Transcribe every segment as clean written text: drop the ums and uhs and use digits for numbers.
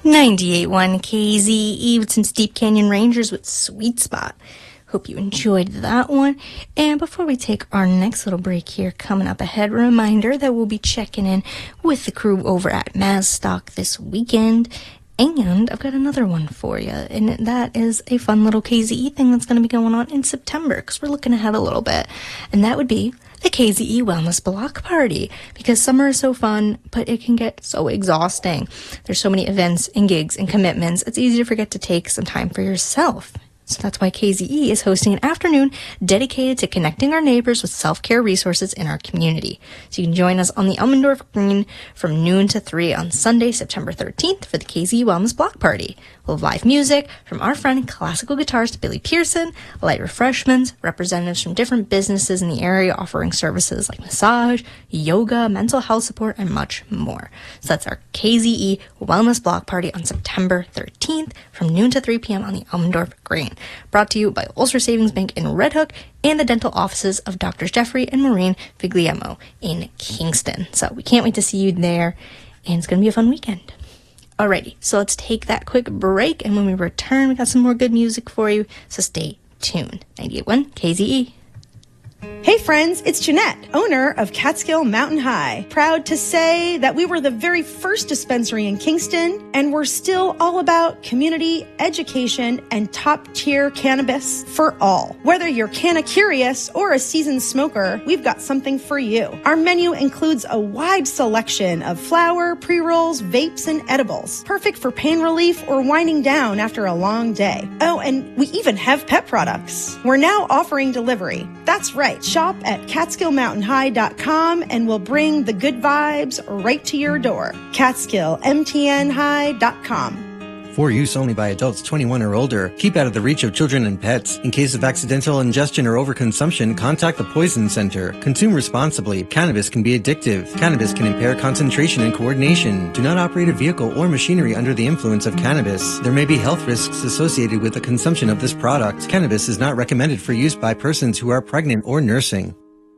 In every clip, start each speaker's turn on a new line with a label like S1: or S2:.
S1: 98.1 KZE with some Steep Canyon Rangers with Sweet Spot. Hope you enjoyed that one. And before we take our next little break here, coming up ahead, reminder that we'll be checking in with the crew over at Mazstock this weekend. And I've got another one for you, and that is a fun little KZE thing that's going to be going on in September, because we're looking ahead a little bit. And that would be the KZE Wellness Block Party, because summer is so fun, but it can get so exhausting. There's so many events and gigs and commitments, it's easy to forget to take some time for yourself. So that's why KZE is hosting an afternoon dedicated to connecting our neighbors with self-care resources in our community. So you can join us on the Elmendorf Green from noon to 3 on Sunday, September 13th for the KZE Wellness Block Party. We'll have live music from our friend classical guitarist Billy Pearson, light refreshments, representatives from different businesses in the area offering services like massage, yoga, mental health support, and much more. So that's our KZE Wellness Block Party on September 13th from noon to 3 p.m. on the Elmendorf Green. Brought to you by Ulster Savings Bank in Red Hook and the dental offices of Drs. Jeffrey and Maureen Figliemo in Kingston. So we can't wait to see you there, and it's going to be a fun weekend. Alrighty, so let's take that quick break, and when we return, we got some more good music for you, so stay tuned. 98.1 KZE.
S2: Hey friends, it's Jeanette, owner of Catskill Mountain High. Proud to say that we were the very first dispensary in Kingston, and we're still all about community, education, and top-tier cannabis for all. Whether you're canna-curious or a seasoned smoker, we've got something for you. Our menu includes a wide selection of flower, pre-rolls, vapes, and edibles. Perfect for pain relief or winding down after a long day. Oh, and we even have pet products. We're now offering delivery. That's right. Shop at CatskillMountainHigh.com and we'll bring the good vibes right to your door. CatskillMTNHigh.com.
S3: For use only by adults 21 or older. Keep out of the reach of children and pets. In case of accidental ingestion or overconsumption, contact the Poison Center. Consume responsibly. Cannabis can be addictive. Cannabis can impair concentration and coordination. Do not operate a vehicle or machinery under the influence of cannabis. There may be health risks associated with the consumption of this product. Cannabis is not recommended for use by persons who are pregnant or nursing.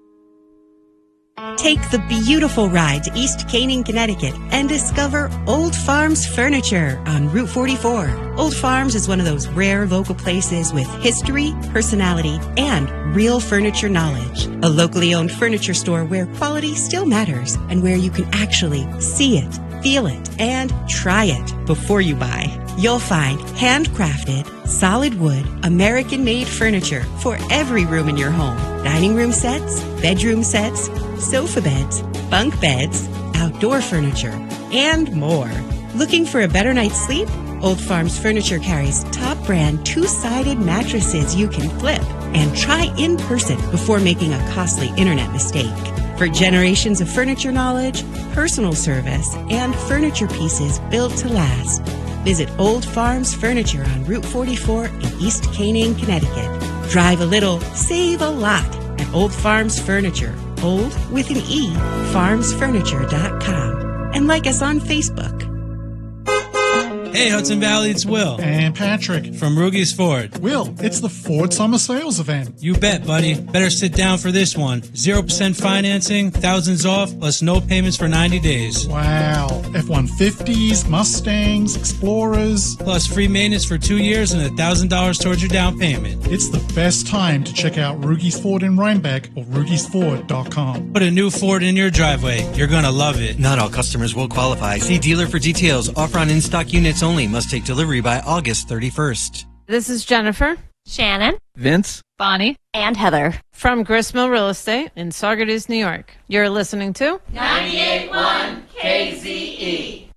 S4: Take the beautiful ride to East Canaan, Connecticut and discover Old Farms Furniture on Route 44. Old Farms is one of those rare local places with history, personality, and real furniture knowledge. A locally owned furniture store where quality still matters and where you can actually see it, feel it, and try it before you buy. You'll find handcrafted, solid wood, American-made furniture for every room in your home. Dining room sets, bedroom sets, sofa beds, bunk beds, outdoor furniture, and more. Looking for a better night's sleep? Old Farms Furniture carries top brand two-sided mattresses you can flip and try in person before making a costly internet mistake. For generations of furniture knowledge, personal service, and furniture pieces built to last, visit Old Farms Furniture on Route 44 in East Canaan, Connecticut. Drive a little, save a lot at Old Farms Furniture. Old with an E, farmsfurniture.com. And like us on Facebook.
S5: Hey, Hudson Valley, it's Will.
S6: And Patrick.
S5: From Rugy's Ford.
S6: Will, it's the Ford Summer Sales Event.
S5: You bet, buddy. Better sit down for this one. 0% financing, thousands off, plus no payments for 90 days.
S6: Wow. F-150s, Mustangs, Explorers.
S5: Plus free maintenance for 2 years and $1,000 towards your down payment.
S6: It's the best time to check out Rugy's Ford in Rhinebeck or Rugy'sFord.com.
S5: Put a new Ford in your driveway. You're going to love it.
S3: Not all customers will qualify. See dealer for details. Offer on in-stock units only. Must take delivery by August 31st.
S7: This is Jennifer,
S8: Shannon,
S9: Vince,
S8: Bonnie, and Heather
S7: from Gristmill Real Estate in Saugerties, New York. You're listening to
S10: 98.1 KZE.